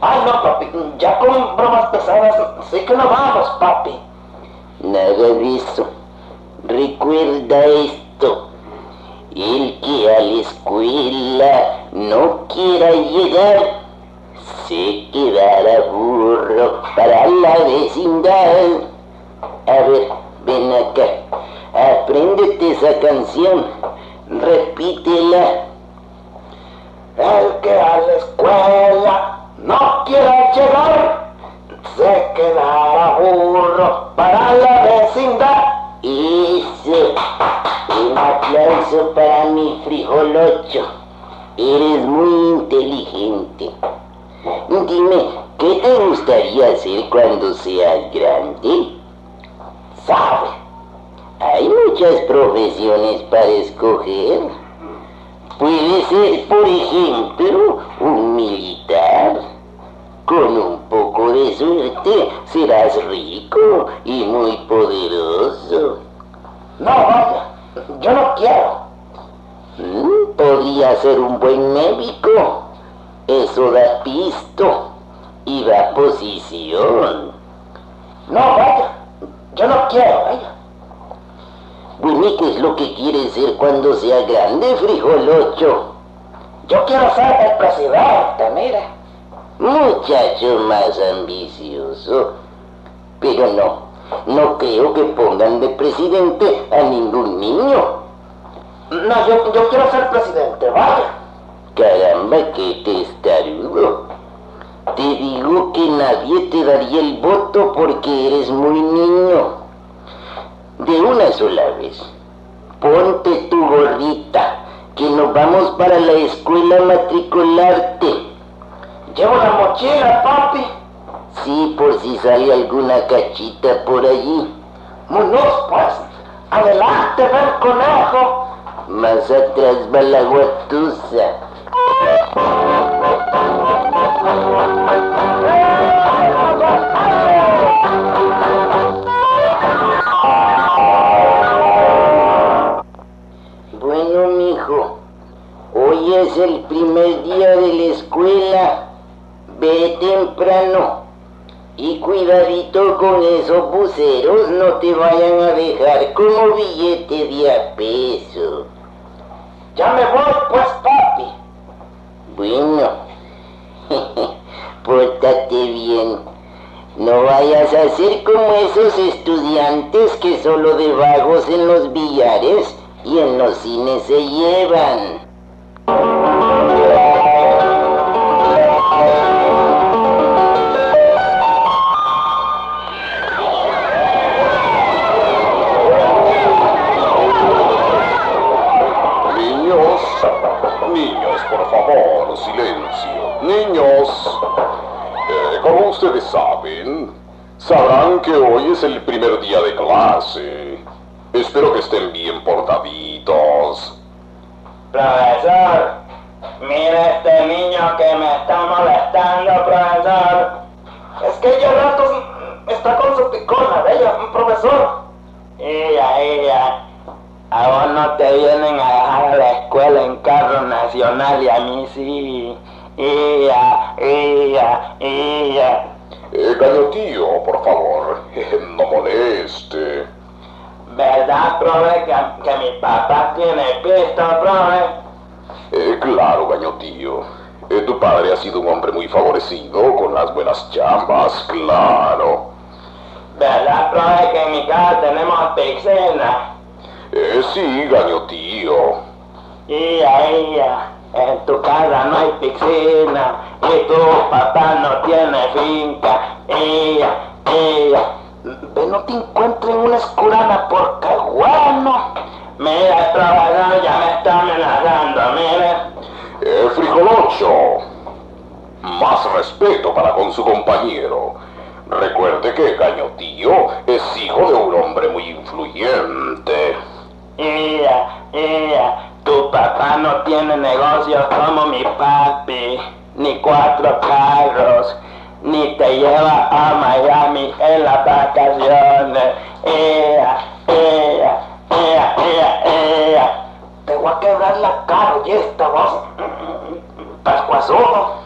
Ay, no, papi, ya con bromas pesadas, sé que no vamos, papi. Nada de eso. Recuerda esto. El que a la escuela no quiera llegar, se quedará burro para la vecindad. A ver, ven acá. Apréndete esa canción. Repítela. El que a la escuela no quiera llegar, se quedará burro para la vecindad. Eso. Un aplauso para mi frijolocho. Eres muy inteligente. Dime, ¿qué te gustaría hacer cuando seas grande? ¿Sabe? Hay muchas profesiones para escoger. Puede ser, por ejemplo, un militar. Con un poco de suerte serás rico y muy poderoso. No, vaya, yo no quiero. Podría ser un buen médico. Eso da pisto y da posición. No, vaya, yo no quiero, vaya. Bueno, ¿y qué es lo que quieres ser cuando sea grande, frijolocho? Yo quiero ser el presidente, mire. Muchacho más ambicioso. Pero no creo que pongan de presidente a ningún niño. No, yo quiero ser presidente, vaya. Caramba, qué testarudo. Te digo que nadie te daría el voto porque eres muy niño. De una sola vez, ponte tu gorrita, que nos vamos para la escuela a matricularte. Llevo la mochila, papi. Sí, por si sale alguna cachita por allí. Vámonos, pues. Adelante, ven, conejo. Más atrás va la guatusa. Bueno, mijo, hoy es el primer día de la escuela. Ve temprano y cuidadito con esos buceros, no te vayan a dejar como billete de a peso. Ya me voy, pues, papi. Bueno, pórtate bien. No vayas a ser como esos estudiantes que solo de vagos en los billares y en los cines se llevan. Niños, por favor, silencio. Niños, como ustedes sabrán que hoy es el primer día de clase. Espero que estén bien portaditos. Profesor, mira este niño que me está molestando, profesor. Es que ya ratos está con su picona, bella, profesor. Ella. A vos no te vienen a dejar a la escuela en carro nacional y a mí sí. Ella. Gallotío, por favor, no moleste. ¿Verdad, profe, que mi papá tiene pisto, profe? Claro, Gañotío. Tu padre ha sido un hombre muy favorecido con las buenas chambas, claro. ¿Verdad, profe, que en mi casa tenemos piscina? Sí, Gañotío. Ella, en tu casa no hay piscina y tu papá no tiene finca. Ella. Ve, no te encuentro en una escurana porque bueno. Mira, el profesor ya me está amenazando, mire. Frijolocho, más respeto para con su compañero. Recuerde que Gañotío es hijo de un hombre muy influyente. Tu papá no tiene negocios como mi papi, ni 4 carros, ni te lleva a Miami en las vacaciones. Te voy a quebrar la cara y esta voz, pascuazudo.